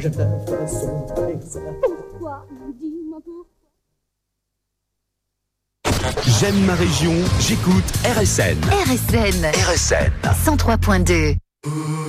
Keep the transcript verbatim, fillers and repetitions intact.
j'aime la façon de faire ça. Pourquoi? Dis-moi pourquoi. J'aime ma région, j'écoute R S N. R S N R S N. cent trois point deux.